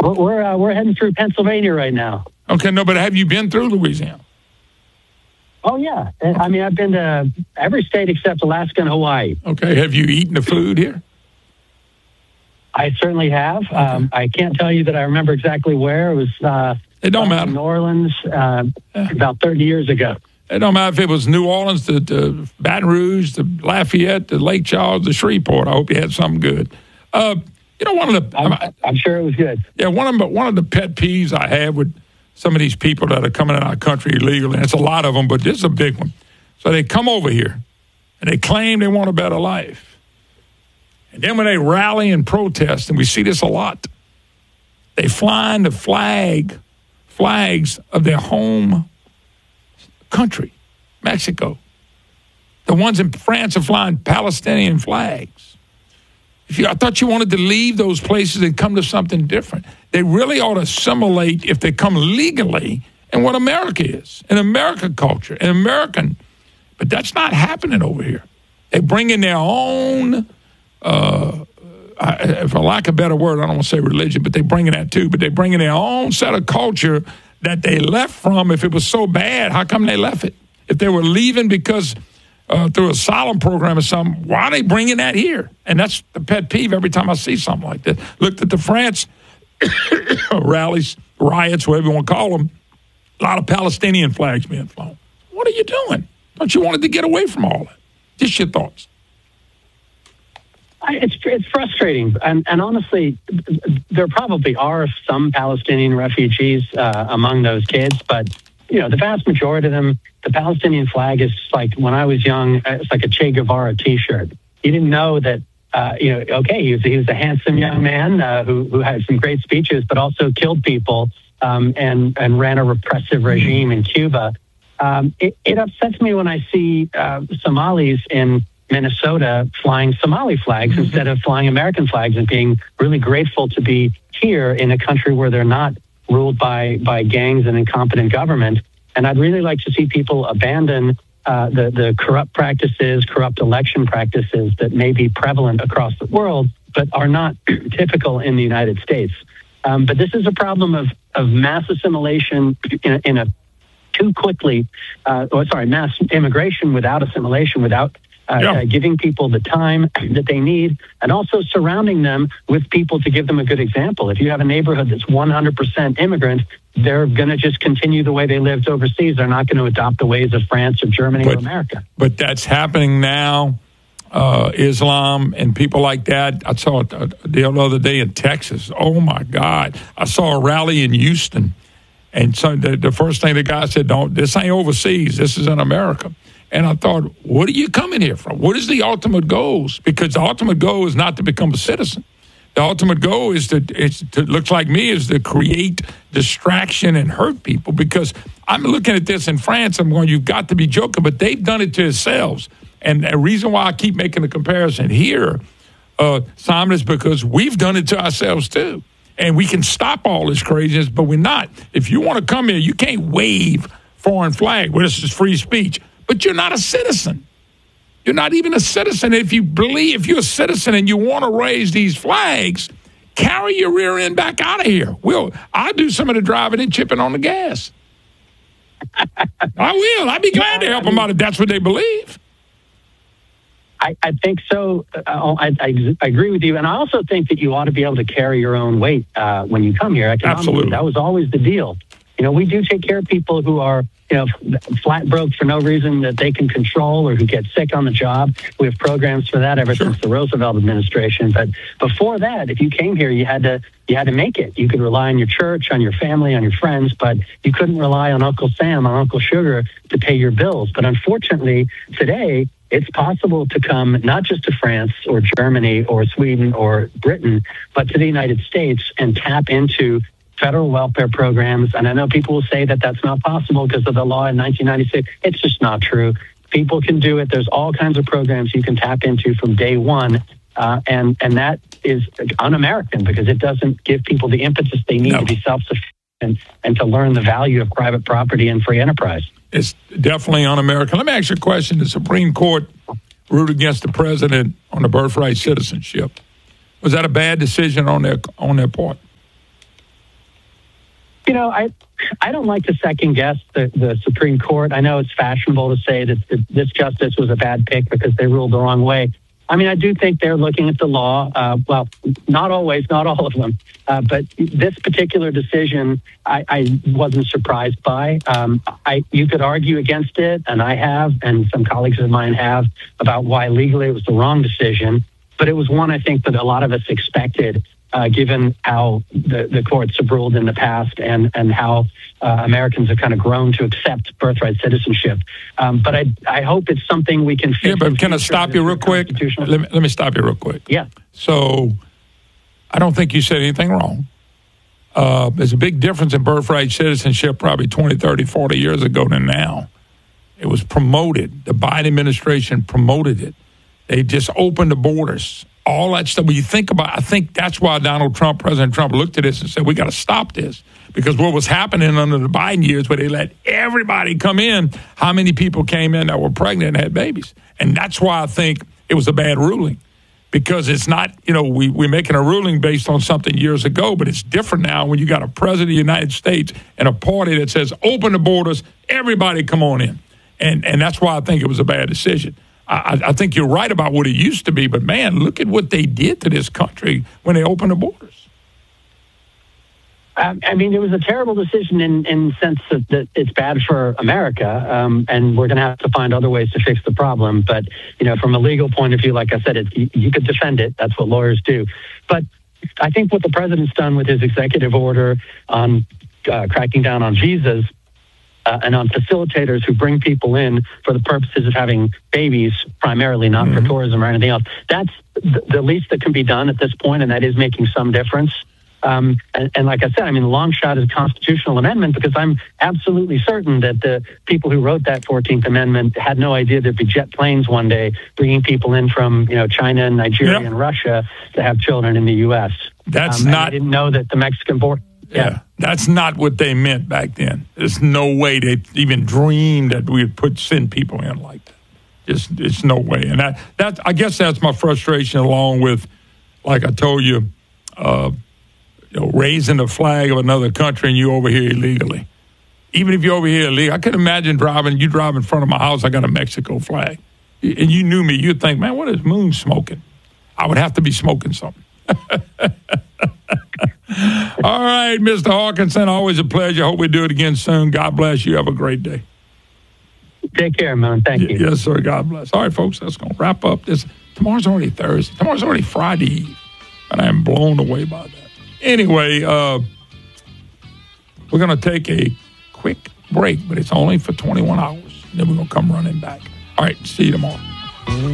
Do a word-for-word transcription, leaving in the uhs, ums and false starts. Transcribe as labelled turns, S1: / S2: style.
S1: We're we're, uh, we're heading through Pennsylvania right now.
S2: Okay, no, but have you been through Louisiana?
S1: Oh, yeah. I mean, I've been to every state except Alaska and Hawaii.
S2: Okay, have you eaten the food here?
S1: I certainly have. Okay. Um, I can't tell you that I remember exactly where. It was uh,
S2: it don't matter.
S1: New Orleans uh, yeah. about thirty years ago.
S2: It don't matter if it was New Orleans, to, to Baton Rouge, to Lafayette, to Lake Charles, to Shreveport. I hope you had something good. Uh, you know, one of the
S1: I'm, I'm, I'm sure it was good.
S2: Yeah, one of the, one of the pet peeves I have with some of these people that are coming in our country illegally, and it's a lot of them, but this is a big one. So they come over here and they claim they want a better life, and then when they rally and protest, and we see this a lot, they fly the flag flags of their home country, Mexico. The ones in France are flying Palestinian flags. If you, I thought you wanted to leave those places and come to something different. They really ought to assimilate, if they come legally, in what America is, in American culture, in American. But that's not happening over here. They bring in their own, uh, I, for lack of a better word, I don't want to say religion, but they bring in that too. But they bring in their own set of culture that they left from. If it was so bad, how come they left it? If they were leaving because uh, through a asylum program or something, why are they bringing that here? And that's the pet peeve every time I see something like that. Looked at the France rallies, riots, whatever you want to call them, a lot of Palestinian flags being flown. What are you doing? Don't you want to get away from all that? Just your thoughts.
S1: I, it's it's frustrating, and, and honestly, there probably are some Palestinian refugees uh, among those kids, but you know, the vast majority of them, the Palestinian flag is like, when I was young, it's like a Che Guevara T-shirt. You didn't know that, uh, you know, okay, he was he was a handsome young man uh, who who had some great speeches, but also killed people um, and and ran a repressive regime in Cuba. Um, it, it upsets me when I see uh, Somalis in Minnesota flying Somali flags mm-hmm. instead of flying American flags, and being really grateful to be here in a country where they're not ruled by by gangs and incompetent government. And I'd really like to see people abandon uh, the, the corrupt practices, corrupt election practices that may be prevalent across the world, but are not typical in the United States. Um, but this is a problem of, of mass assimilation in a, in a too quickly, uh, or sorry, mass immigration without assimilation, without Uh, yeah. uh, giving people the time that they need, and also surrounding them with people to give them a good example. If you have a neighborhood that's one hundred percent immigrant, they're going to just continue the way they lived overseas. They're not going to adopt the ways of France or Germany but, or America.
S2: But that's happening now. Uh, Islam and people like that. I saw it the other day in Texas. Oh, my God. I saw a rally in Houston. And so the, the first thing the guy said, "Don't. This ain't overseas. This is in America." And I thought, what are you coming here from? What is the ultimate goals? Because the ultimate goal is not to become a citizen. The ultimate goal is to, is to looks like me, is to create distraction and hurt people. Because I'm looking at this in France, I'm going, you've got to be joking, but they've done it to themselves. And the reason why I keep making the comparison here, uh, Simon, is because we've done it to ourselves too. And we can stop all this craziness, but we're not. If you want to come here, you can't wave foreign flag. Well, this is free speech. But you're not a citizen. You're not even a citizen. If you believe, if you're a citizen and you want to raise these flags, carry your rear end back out of here. Will I'll do some of the driving and chipping on the gas. I will. I'd be glad to help them out if that's what they believe.
S1: I, I think so. Uh, I, I, I agree with you. And I also think that you ought to be able to carry your own weight uh, when you come here.
S2: Absolutely.
S1: That was always the deal. You know, we do take care of people who are, you know, flat broke for no reason that they can control, or who get sick on the job. We have programs for that ever sure. since the Roosevelt administration. But before that, if you came here, you had to you had to make it. You could rely on your church, on your family, on your friends, but you couldn't rely on Uncle Sam, on Uncle Sugar to pay your bills. But unfortunately, today, it's possible to come not just to France or Germany or Sweden or Britain, but to the United States and tap into federal welfare programs. And I know people will say that that's not possible because of the law in nineteen ninety-six. It's just not true. People can do it. There's all kinds of programs you can tap into from day one. Uh, and, and that is un-American because it doesn't give people the impetus they need no. to be self-sufficient and to learn the value of private property and free enterprise.
S2: It's definitely un-American. Let me ask you a question. The Supreme Court ruled against the president on the birthright citizenship. Was that a bad decision on their on their part?
S1: You know, I I don't like to second guess the, the Supreme Court. I know it's fashionable to say that this justice was a bad pick because they ruled the wrong way. I mean, I do think they're looking at the law. Uh, well, not always, not all of them. Uh, but this particular decision, I, I wasn't surprised by. Um, I, you could argue against it, and I have, and some colleagues of mine have, about why legally it was the wrong decision. But it was one, I think, that a lot of us expected, uh, given how the, the courts have ruled in the past and, and how uh, Americans have kind of grown to accept birthright citizenship. Um, but I I hope it's something we can fix.
S2: Yeah, but can I stop you real quick? Let me, let me stop you real quick.
S1: Yeah.
S2: So I don't think you said anything wrong. Uh, there's a big difference in birthright citizenship probably twenty, thirty, forty years ago than now. It was promoted. The Biden administration promoted it. They just opened the borders. All that stuff. When you think about, I think that's why Donald Trump, President Trump, looked at this and said, we got to stop this. Because what was happening under the Biden years where they let everybody come in, how many people came in that were pregnant and had babies? And that's why I think it was a bad ruling. Because it's not, you know, we, we're making a ruling based on something years ago, but it's different now when you got a president of the United States and a party that says, open the borders, everybody come on in. And, and that's why I think it was a bad decision. I, I think you're right about what it used to be, but man, look at what they did to this country when they opened the borders.
S1: Um, I mean, it was a terrible decision in, in the sense that, that it's bad for America, um, and we're going to have to find other ways to fix the problem. But, you know, from a legal point of view, like I said, it, you, you could defend it. That's what lawyers do. But I think what the president's done with his executive order on uh, cracking down on visas Uh, and on facilitators who bring people in for the purposes of having babies, primarily, not mm-hmm. for tourism or anything else. That's the, the least that can be done at this point, and that is making some difference. Um, and, and like I said, I mean, the long shot is a constitutional amendment because I'm absolutely certain that the people who wrote that fourteenth Amendment had no idea there'd be jet planes one day bringing people in from, you know, China and Nigeria yep. and Russia to have children in the U S.
S2: That's
S1: um,
S2: not.
S1: I didn't know that the Mexican border.
S2: Yeah. yeah, that's not what they meant back then. There's no way they even dreamed that we'd put send people in like that. Just, it's no way. And that, that, I guess that's my frustration, along with, like I told you, uh, you know, raising the flag of another country and you over here illegally. Even if you're over here illegally, I can imagine driving. You drive in front of my house, I got a Mexico flag, and you knew me. You'd think, man, what is Moon smoking? I would have to be smoking something. All right, Mister Hawkinson, always a pleasure. Hope we do it again soon. God bless you. Have a great day.
S1: Take care, man. Thank
S2: y-
S1: you.
S2: Yes, sir. God bless. All right, folks, that's going to wrap up this. Tomorrow's already Thursday. Tomorrow's already Friday Eve, and I am blown away by that. Anyway, uh, we're going to take a quick break, but it's only for twenty-one hours. Then we're going to come running back. All right, see you tomorrow.